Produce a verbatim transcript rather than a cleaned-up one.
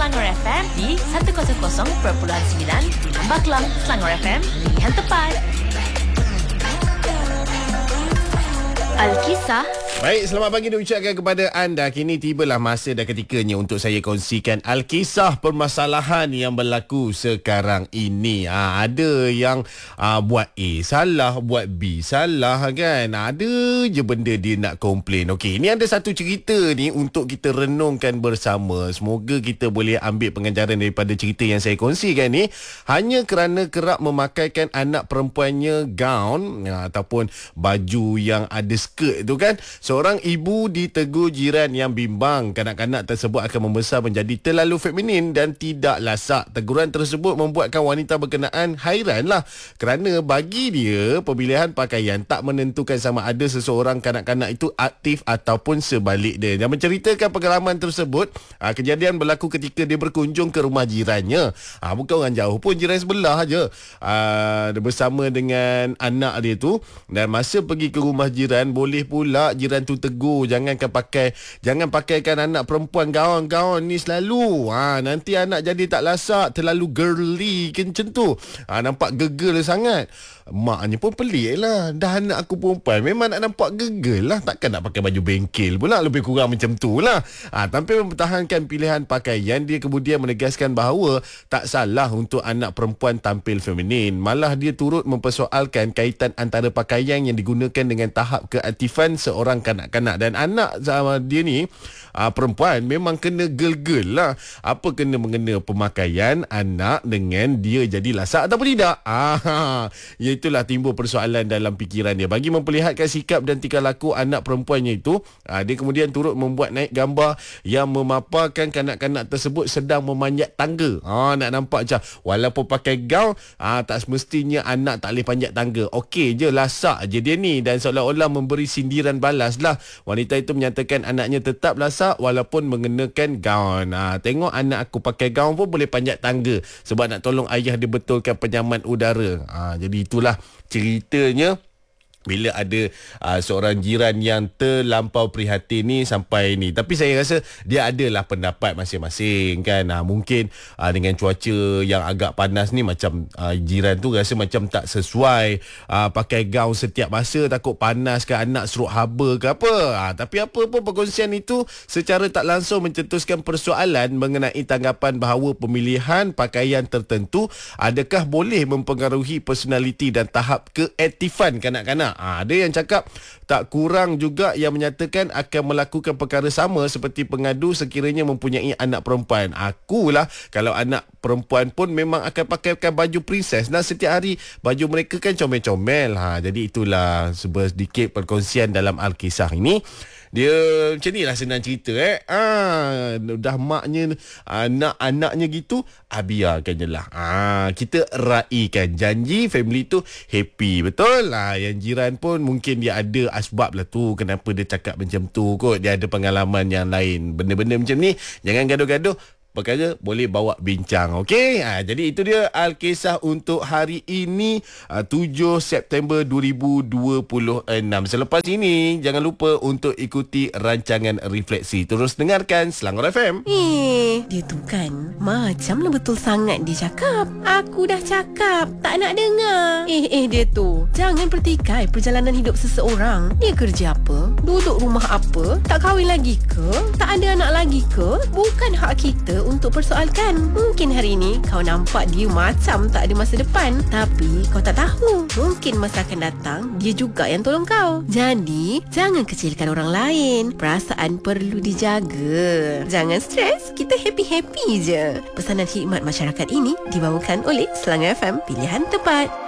Selangor F M di seratus perpuluhan sembilan di Lembah Kelang. Selangor F M, pilihan tepat. Alkisah. Baik, selamat pagi diucapkan kepada anda. Kini tibalah masa dan ketikanya untuk saya kongsikan Alkisah permasalahan yang berlaku sekarang ini. Ha, ada yang ha, buat A salah, buat B salah kan. Ada je benda dia nak komplain. Okey, ini ada satu cerita ni untuk kita renungkan bersama. Semoga kita boleh ambil pengajaran daripada cerita yang saya kongsikan ni. Hanya kerana kerap memakaikan anak perempuannya gaun ha, ataupun baju yang ada skirt tu kan. Seorang ibu ditegur jiran yang bimbang kanak-kanak tersebut akan membesar menjadi terlalu feminin dan tidak lasak. Teguran tersebut membuatkan wanita berkenaan hairanlah kerana bagi dia pemilihan pakaian tak menentukan sama ada seseorang kanak-kanak itu aktif ataupun sebalik dia. Yang menceritakan pengalaman tersebut, kejadian berlaku ketika dia berkunjung ke rumah jirannya. Bukan orang jauh pun, jiran sebelah aja. Bersama dengan anak dia tu, dan masa pergi ke rumah jiran, boleh pula jiran tu tegur, jangankan pakai jangan pakaikan anak perempuan gaun-gaun ni selalu. Ha, nanti anak jadi tak lasak, terlalu girly ke macam tu. Ha, nampak gegel sangat. Maknya pun pelik lah. Dah anak aku perempuan, memang nak nampak gegel lah. Takkan nak pakai baju bengkel pula, lebih kurang macam tu lah. Ha, tanpa mempertahankan pilihan pakaian, dia kemudian menegaskan bahawa tak salah untuk anak perempuan tampil feminin. Malah dia turut mempersoalkan kaitan antara pakaian yang digunakan dengan tahap keaktifan seorang kanak-kanak. Dan anak sama dia ni, ha, perempuan, memang kena girl-girl lah. Apa kena mengena pemakaian anak dengan dia jadi lasak ataupun tidak? Ah, ya, itulah timbul persoalan dalam fikiran dia. Bagi memperlihatkan sikap dan tingkah laku anak perempuannya itu, ha, dia kemudian turut membuat naik gambar yang memaparkan kanak-kanak tersebut sedang memanjat tangga. Ha, nak nampak macam walaupun pakai gaun, ha, tak semestinya anak tak boleh panjat tangga. Okey je, lasak je dia ni. Dan seolah-olah memberi sindiran balas lah. Wanita itu menyatakan anaknya tetap lasak walaupun mengenakan gaun. Ha, tengok anak aku pakai gaun pun boleh panjat tangga sebab nak tolong ayah dia betulkan penyaman udara. Ha, jadi itulah ceritanya bila ada uh, seorang jiran yang terlampau prihatin ni sampai ni. Tapi saya rasa dia adalah pendapat masing-masing kan. Uh, mungkin uh, dengan cuaca yang agak panas ni, macam uh, jiran tu rasa macam tak sesuai uh, pakai gaun setiap masa, takut panas ke anak seruk haba ke apa. Uh, tapi apa pun perkongsian itu secara tak langsung mencetuskan persoalan mengenai tanggapan bahawa pemilihan pakaian tertentu adakah boleh mempengaruhi personaliti dan tahap keaktifan kanak-kanak. Ha, ada yang cakap tak kurang juga yang menyatakan akan melakukan perkara sama seperti pengadu sekiranya mempunyai anak perempuan. Akulah kalau anak perempuan pun memang akan pakaikan baju princess. Dan setiap hari baju mereka kan comel-comel. Ha, jadi itulah sedikit perkongsian dalam Alkisah ini. Dia macam ni lah senang cerita eh. Ah, dah maknya anak-anaknya gitu, ah, biarkan je lah. Ah, kita raikan janji family tu happy. Betul lah. Yang jiran pun mungkin dia ada asbab lah tu kenapa dia cakap macam tu kot. Dia ada pengalaman yang lain. Benda-benda macam ni jangan gaduh-gaduh. Perkara boleh bawa bincang. Okey, ha, jadi itu dia Alkisah untuk hari ini, ha, tujuh September dua ribu dua puluh enam. Selepas ini jangan lupa untuk ikuti rancangan Refleksi. Terus dengarkan Selangor F M. Eh, dia tu kan macamlah betul sangat dia cakap. Aku dah cakap tak nak dengar. Eh eh dia tu, jangan pertikai perjalanan hidup seseorang. Dia kerja apa? Duduk rumah apa? Tak kahwin lagi ke? Tak ada anak lagi ke? Bukan hak kita untuk persoalkan. Mungkin hari ini kau nampak dia macam tak ada masa depan, tapi kau tak tahu, mungkin masa akan datang dia juga yang tolong kau. Jadi jangan kecilkan orang lain. Perasaan perlu dijaga. Jangan stres, kita happy-happy je. Pesanan khidmat masyarakat ini dibawakan oleh Selangor F M, pilihan tepat.